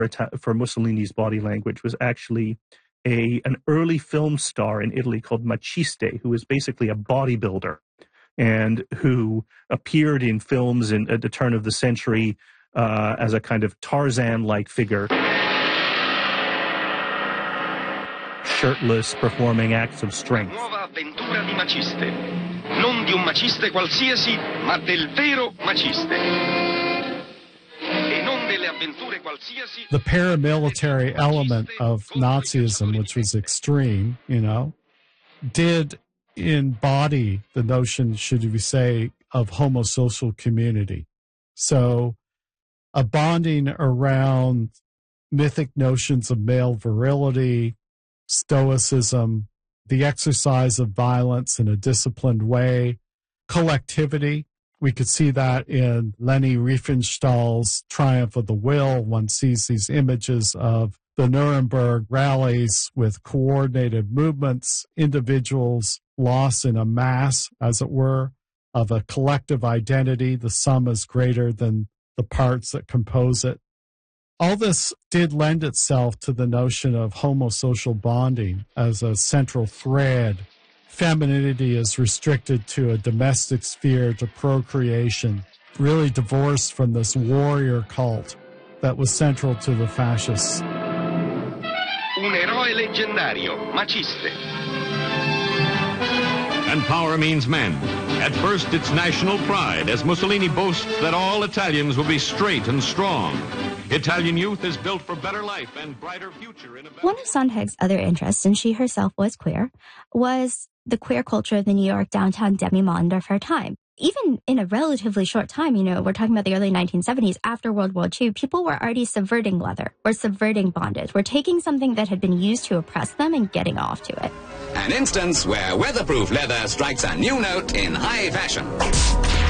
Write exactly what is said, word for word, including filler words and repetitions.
for Mussolini's body language was actually a an early film star in Italy called Maciste, who was basically a bodybuilder and who appeared in films in, at the turn of the century uh, as a kind of Tarzan-like figure, shirtless, performing acts of strength. Nuova avventura di Maciste. Non di un maciste qualsiasi, ma del vero maciste. The paramilitary element of Nazism, which was extreme, you know, did embody the notion, should we say, of homosocial community. So a bonding around mythic notions of male virility, stoicism, the exercise of violence in a disciplined way, collectivity. We could see that in Leni Riefenstahl's Triumph of the Will. One sees these images of the Nuremberg rallies with coordinated movements, individuals lost in a mass, as it were, of a collective identity. The sum is greater than the parts that compose it. All this did lend itself to the notion of homosocial bonding as a central thread. Femininity is restricted to a domestic sphere, to procreation, really divorced from this warrior cult that was central to the fascists. Un eroe leggendario, Maciste. And power means men. At first, it's national pride, as Mussolini boasts that all Italians will be straight and strong. Italian youth is built for better life and brighter future. In a better... One of Sondag's other interests, and she herself was queer, was the queer culture of the New York downtown demi-monde of her time. Even in a relatively short time, you know, we're talking about the early nineteen seventies, after World War Two, people were already subverting leather, or subverting bondage. We're taking something that had been used to oppress them and getting off to it. An instance where weatherproof leather strikes a new note in high fashion.